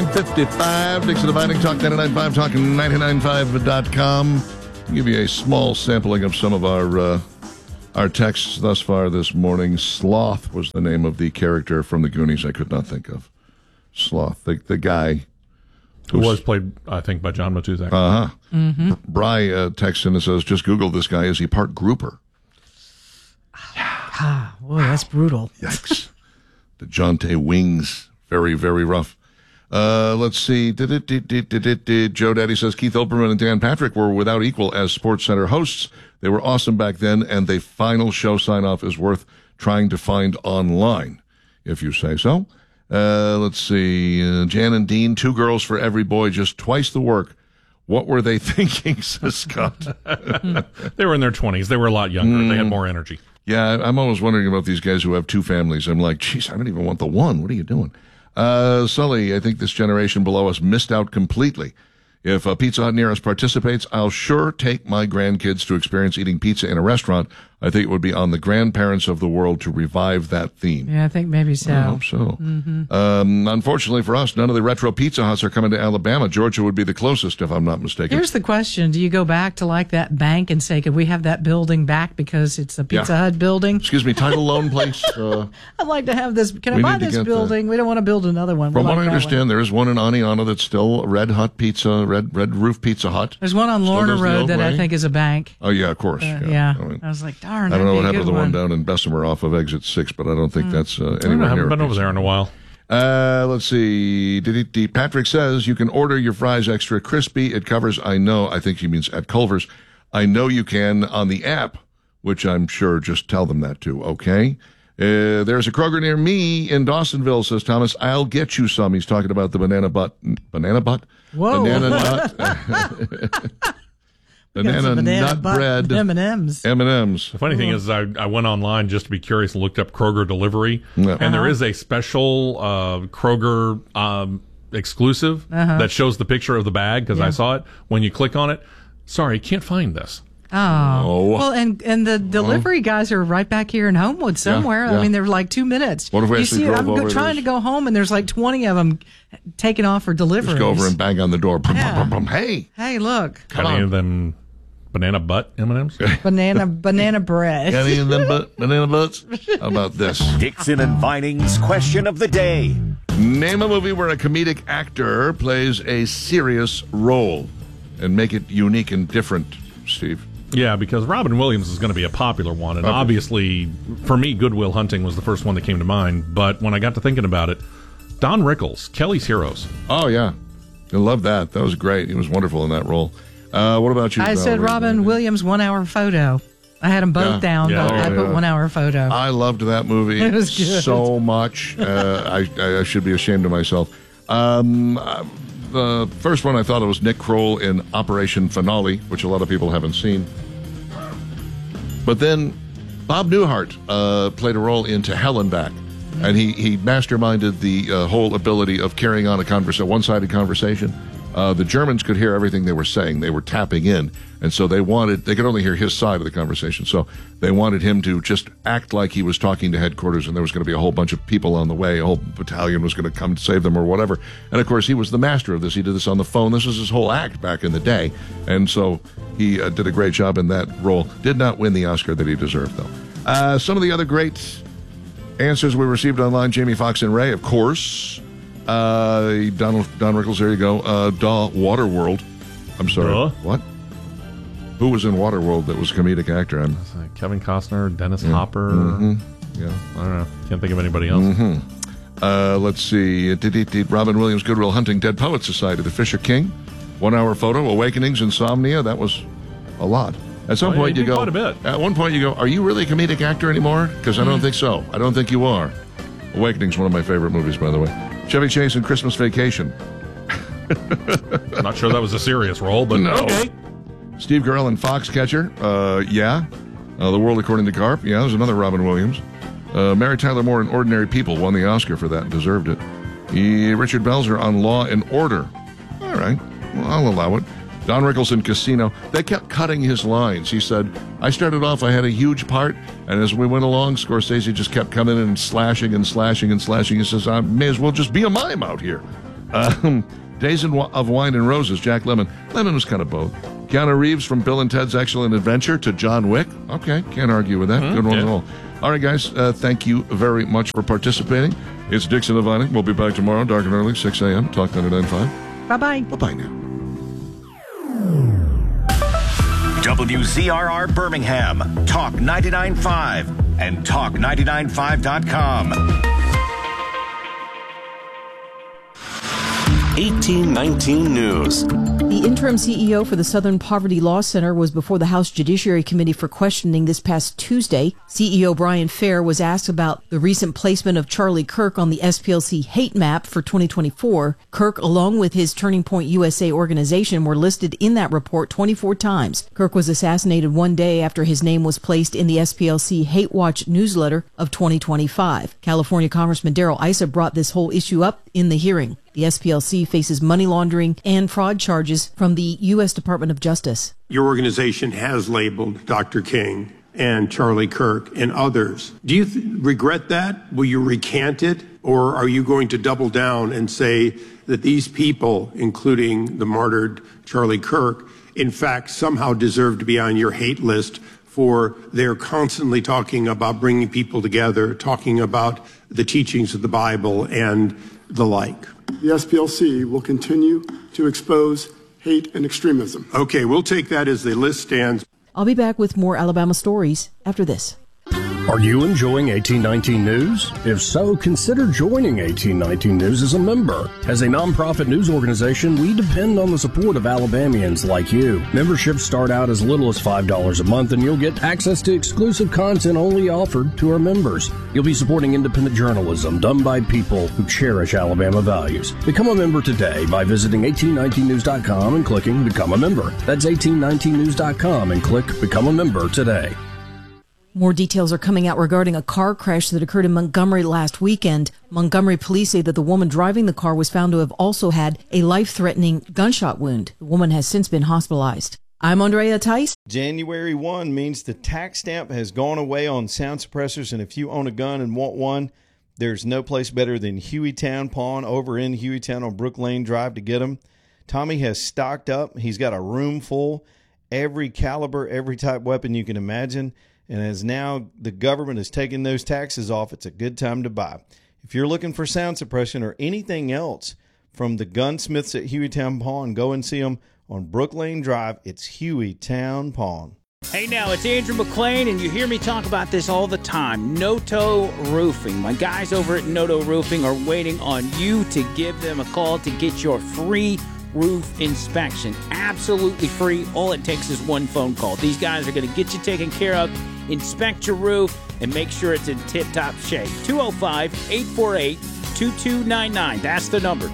9:55. Dixon Dividing Talk 99.5, talking 99.5.com. I'll give you a small sampling of some of our texts thus far this morning. Sloth was the name of the character from the Goonies I could not think of. Sloth, the guy who was played, I think, by John Matuszak. Mm-hmm. Bry texts in and says, just Google this guy. Is he part grouper? Boy, that's brutal. Yikes. The Jonte wings. Very, very rough. Let's see. Joe Daddy says Keith Olbermann and Dan Patrick were without equal as SportsCenter hosts. They were awesome back then, and the final show sign-off is worth trying to find online, if you say so. Let's see. Jan and Dean, 2 girls for every boy, just twice the work. What were they thinking, says Scott? They were in their 20s. They were a lot younger. They had more energy. Yeah, I'm always wondering about these guys who have 2 families. I'm like, geez, I don't even want the one. What are you doing? Sully, I think this generation below us missed out completely. If a Pizza Hut near us participates, I'll sure take my grandkids to experience eating pizza in a restaurant. I think it would be on the grandparents of the world to revive that theme. Yeah, I think maybe so. I hope so. Unfortunately for us, none of the retro Pizza Huts are coming to Alabama. Georgia would be the closest, if I'm not mistaken. Here's the question. Do you go back to like that bank and say, could we have that building back because it's a Pizza Hut building? Excuse me, title loan place? I'd like to have this. Can I buy this building? We don't want to build another one. From what I understand, there is one in Aniana that's still a Red Roof Pizza Hut. There's one on Lorna Road that I think is a bank. Oh, yeah, of course. Yeah. I was like, darn. I don't know what happened to the one down in Bessemer off of Exit 6, but I don't think that's anywhere near. I haven't been over there in a while. Let's see. Patrick says you can order your fries extra crispy. It covers, I think he means at Culver's. I know you can on the app, which I'm sure just tell them that too, okay? There's a Kroger near me in Dawsonville, says Thomas. I'll get you some. He's talking about the banana butt? Whoa. Banana nut. banana nut bread. M&Ms. The funny thing is I went online just to be curious and looked up Kroger delivery, and there is a special Kroger exclusive that shows the picture of the bag because I saw it. When you click on it, sorry, can't find this. Oh. Well, and the delivery guys are right back here in Homewood somewhere. Yeah. I mean, they're like 2 minutes. What if we actually drove over? I'm trying to go home, and there's like 20 of them taking off for delivery. Just go over and bang on the door. Hey, look. Got any of them banana butt M&Ms? banana bread. Got any of them banana butts? How about this? Dixon and Vining's question of the day. Name a movie where a comedic actor plays a serious role and make it unique and different, Steve. Yeah, because Robin Williams is going to be a popular one, and obviously, for me, Good Will Hunting was the first one that came to mind, but when I got to thinking about it, Don Rickles, Kelly's Heroes. Oh, yeah. I love that. That was great. He was wonderful in that role. What about you? I said Robin Williams 1 hour photo. I had them both down, but I put 1 hour photo. I loved that movie it was good. So much. I should be ashamed of myself. The first one I thought it was Nick Kroll in Operation Finale, which a lot of people haven't seen. But then Bob Newhart played a role in To Hell and Back, and he masterminded the whole ability of carrying on a one-sided conversation. The Germans could hear everything they were saying. They were tapping in, and so they could only hear his side of the conversation. So they wanted him to just act like he was talking to headquarters, and there was going to be a whole bunch of people on the way. A whole battalion was going to come to save them or whatever. And, of course, he was the master of this. He did this on the phone. This was his whole act back in the day. And so he did a great job in that role. Did not win the Oscar that he deserved, though. Some of the other great answers we received online, Jamie Foxx and Ray, of course. Don Rickles, there you go. Waterworld. I'm sorry. What? Who was in Waterworld that was a comedic actor? Kevin Costner, Dennis Hopper. Yeah. I don't know. Can't think of anybody else. Let's see. Robin Williams, Good Will Hunting, Dead Poets Society, The Fisher King, 1 hour photo, Awakenings, Insomnia. That was a lot. At some point you go, quite a bit. At one point you go, are you really a comedic actor anymore? Because I don't think so. I don't think you are. Awakenings, one of my favorite movies, by the way. Chevy Chase in Christmas Vacation. I'm not sure that was a serious role, but no. Okay. Steve Carell in Foxcatcher. The World According to Garp. Yeah, there's another Robin Williams. Mary Tyler Moore in Ordinary People won the Oscar for that and deserved it. Richard Belzer on Law and Order. All right. Well, I'll allow it. Don Rickles in Casino. They kept cutting his lines. He said, I started off, I had a huge part, and as we went along, Scorsese just kept coming in and slashing and slashing and slashing. He says, I may as well just be a mime out here. Days of Wine and Roses, Jack Lemmon. Lemmon was kind of both. Keanu Reeves from Bill and Ted's Excellent Adventure to John Wick. Okay, can't argue with that. Good one at all. All right, guys, thank you very much for participating. It's Dixon and Vining. We'll be back tomorrow, dark and early, 6 a.m. Talk 99.5. Bye-bye. Bye-bye now. WZRR Birmingham, Talk 99.5, and Talk995.com. 1819 News. The interim CEO for the Southern Poverty Law Center was before the House Judiciary Committee for questioning this past Tuesday. CEO Brian Fair was asked about the recent placement of Charlie Kirk on the SPLC hate map for 2024. Kirk, along with his Turning Point USA organization, were listed in that report 24 times. Kirk was assassinated one day after his name was placed in the SPLC Hate Watch newsletter of 2025. California Congressman Darrell Issa brought this whole issue up in the hearing. The SPLC faces money laundering and fraud charges from the U.S. Department of Justice. Your organization has labeled Dr. King and Charlie Kirk and others. Do you regret that? Will you recant it? Or are you going to double down and say that these people, including the martyred Charlie Kirk, in fact somehow deserve to be on your hate list for they're constantly talking about bringing people together, talking about the teachings of the Bible and the like? The SPLC will continue to expose hate and extremism. Okay, we'll take that as the list stands. I'll be back with more Alabama stories after this. Are you enjoying 1819 News? If so, consider joining 1819 News as a member. As a nonprofit news organization, we depend on the support of Alabamians like you. Memberships start out as little as $5 a month, and you'll get access to exclusive content only offered to our members. You'll be supporting independent journalism done by people who cherish Alabama values. Become a member today by visiting 1819news.com and clicking Become a Member. That's 1819news.com and click Become a Member today. More details are coming out regarding a car crash that occurred in Montgomery last weekend. Montgomery police say that the woman driving the car was found to have also had a life-threatening gunshot wound. The woman has since been hospitalized. I'm Andrea Tice. January 1 means the tax stamp has gone away on sound suppressors, and if you own a gun and want one, there's no place better than Hueytown Pawn over in Hueytown on Brook Lane Drive to get them. Tommy has stocked up. He's got a room full, every caliber, every type weapon you can imagine. And as now the government is taking those taxes off, it's a good time to buy. If you're looking for sound suppression or anything else from the gunsmiths at Hueytown Pawn, go and see them on Brook Lane Drive. It's Hueytown Pawn. Hey now, it's Andrew McLean, and you hear me talk about this all the time. Noto Roofing. My guys over at Noto Roofing are waiting on you to give them a call to get your free roof inspection. Absolutely free. All it takes is one phone call. These guys are going to get you taken care of, inspect your roof, and make sure it's in tip-top shape. 205-848-2299. That's the number.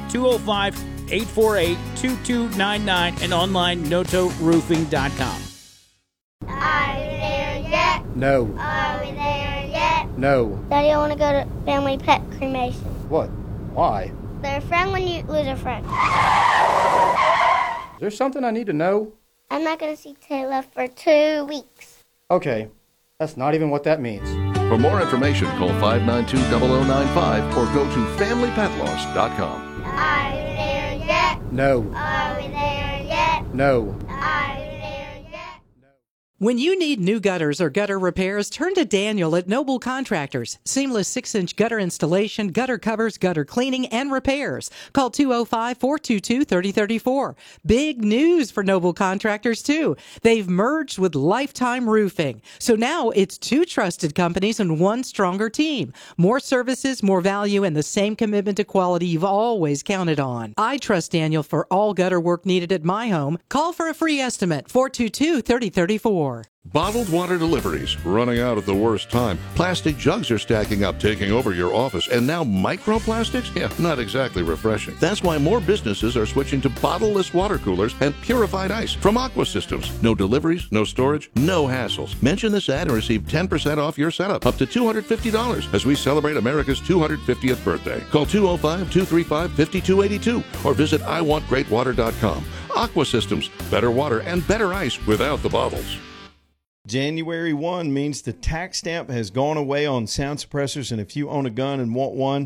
205-848-2299 and online notoroofing.com. Are we there yet? No. Are we there yet? No. Daddy, I want to go to family pet cremation. What? Why? They're a friend when you lose a friend. Is there something I need to know? I'm not going to see Taylor for 2 weeks. Okay. That's not even what that means. For more information, call 592-0095 or go to FamilyPetLoss.com. Are we there yet? No. Are we there yet? No. Are we there yet? When you need new gutters or gutter repairs, turn to Daniel at Noble Contractors. Seamless 6-inch gutter installation, gutter covers, gutter cleaning, and repairs. Call 205-422-3034. Big news for Noble Contractors, too. They've merged with Lifetime Roofing. So now it's 2 trusted companies and 1 stronger team. More services, more value, and the same commitment to quality you've always counted on. I trust Daniel for all gutter work needed at my home. Call for a free estimate, 422-3034. Bottled water deliveries running out at the worst time. Plastic jugs are stacking up, taking over your office. And now microplastics? Yeah, not exactly refreshing. That's why more businesses are switching to bottleless water coolers and purified ice from Aqua Systems. No deliveries, no storage, no hassles. Mention this ad and receive 10% off your setup, up to $250 as we celebrate America's 250th birthday. Call 205-235-5282 or visit iwantgreatwater.com. Aqua Systems, better water and better ice without the bottles. January 1 means the tax stamp has gone away on sound suppressors, and if you own a gun and want one,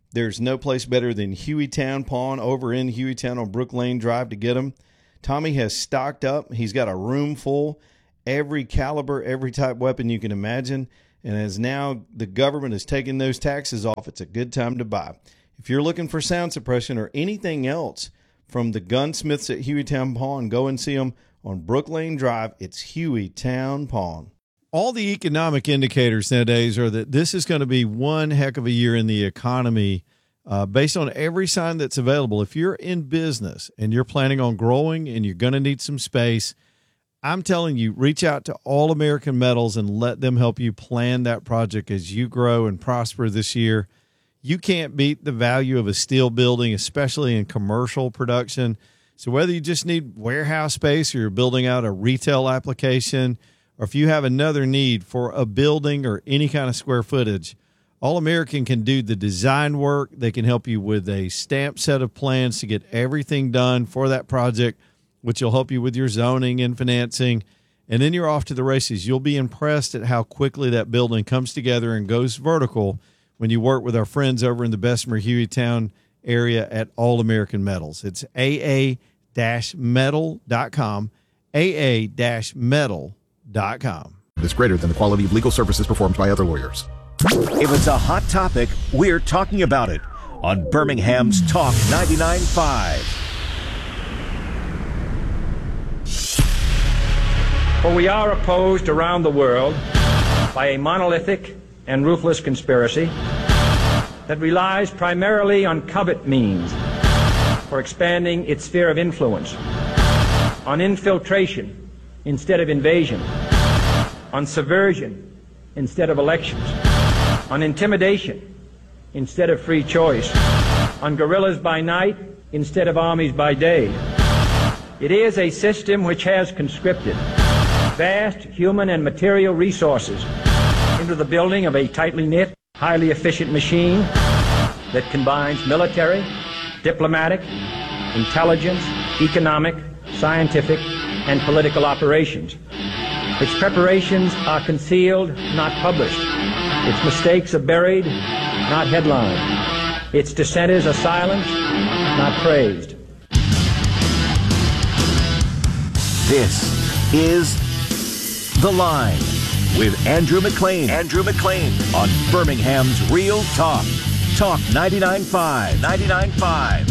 There's no place better than Hueytown Pawn over in Hueytown on Brook Lane Drive to get them. Tommy has stocked up. He's got a room full, every caliber, every type weapon you can imagine. And as now the government is taking those taxes off, it's a good time to buy. If you're looking for sound suppression or anything else from the gunsmiths at Hueytown Pawn, go and see them on Brook Lane Drive. It's Hueytown Pawn. All the economic indicators nowadays are that this is going to be one heck of a year in the economy based on every sign that's available. If you're in business and you're planning on growing and you're going to need some space, I'm telling you, reach out to All American Metals and let them help you plan that project as you grow and prosper this year. You can't beat the value of a steel building, especially in commercial production. So whether you just need warehouse space or you're building out a retail application, or if you have another need for a building or any kind of square footage, All American can do the design work. They can help you with a stamped set of plans to get everything done for that project, which will help you with your zoning and financing. And then you're off to the races. You'll be impressed at how quickly that building comes together and goes vertical when you work with our friends over in the Bessemer Hueytown area at All American Metals. It's aa-metal.com, aa-metal.com. Is greater than the quality of legal services performed by other lawyers. If it's a hot topic, we're talking about it on Birmingham's Talk 99.5. For we are opposed around the world by a monolithic and ruthless conspiracy that relies primarily on covert means for expanding its sphere of influence, on infiltration instead of invasion, on subversion instead of elections, on intimidation instead of free choice, on guerrillas by night instead of armies by day. It is a system which has conscripted vast human and material resources into the building of a tightly knit, highly efficient machine that combines military, diplomatic, intelligence, economic, scientific, and political operations. Its preparations are concealed, not published. Its mistakes are buried, not headlined. Its dissenters are silenced, not praised. This is The Line with Andrew McLean. Andrew McLean on Birmingham's Real Talk. Talk 99.5. 99.5.